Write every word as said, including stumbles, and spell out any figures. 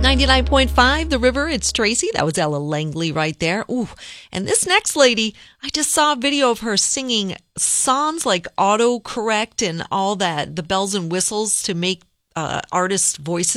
ninety-nine point five The River, it's Tracy. That was Ella Langley right there. Ooh, and this next lady, I just saw a video of her singing songs like autocorrect and all that, the bells and whistles to make uh, artists' voices